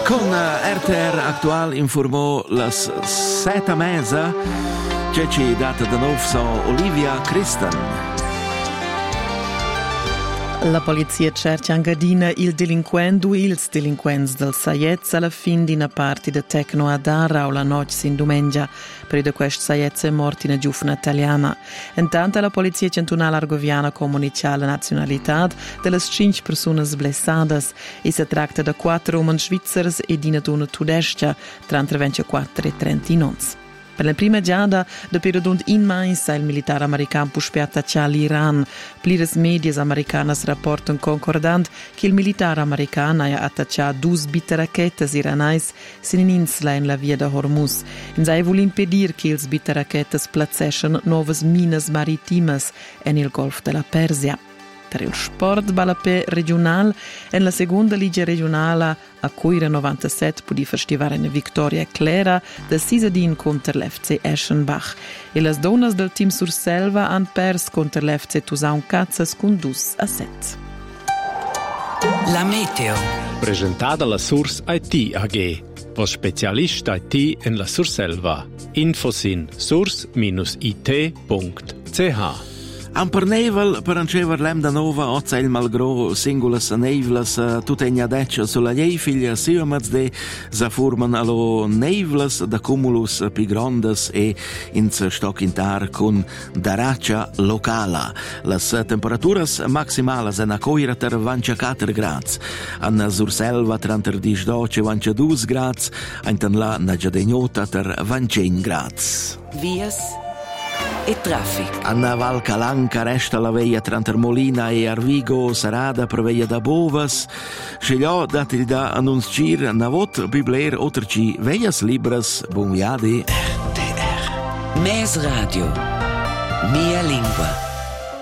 Con RTR Actual informò las 7 mesa, c'è data da nuovo so Olivia Christen. La polizia cerca in Gadina il delinquente o ils delinquents del Saiez alla fin di una parte de Tecno ad Ara o la noce sin domenica. Per de quest Saiez è morta una giovane italiana. Intanto la polizia cantonale argoviana comunica la nazionalità delle 5 persone blessadas e si tratta da 4 uomini svizzeri e di una donna tedesca tra 24 e 39. Per la prima giada, da periodund in mais, il militare americano puspia attacciare l'Iran. Plires medias americanas rapportan concordant che il militare americano ha attacciato 2 bitterrachetes iranais sin in insla in la via da Hormuz. In sei vuol impedir che ils bitterrachetes placescano nuove mines maritimas en il Golf della Persia. Per il sport balapè regional, en la seconda liga regionale a Coira 97 pudi festivare una vittoria clara da Sisadin contro l'FC Eschenbach e le donne del team Surselva han pers contro l'FC Tusaun Cazzas con 2-7. La meteo. Presentata la Source IT AG, vos specialist IT en la Surselva. Infosin source-it.ch. Ampar nevel per ancever lem da nova ozza il malgro singulas nevlas tutegna deccia sulla llei figlia siomaz de sa forman allo nevlas da cumulus pi grondas e in stock intar con daraccia locala. Las temperaturas maximalas en a coira ter 24 grads, an Surselva tranter 12 grads, antan la na giadegnota ter 25 grads. Vias e traffic. Anna Val Calanca resta la veia tra Molina e Arvigo, Sarada preveia da Bovas, scegliò datil da annuncir navot bibler oterci veias libras bon viadi. RTR Mes Radio Mia Lingua.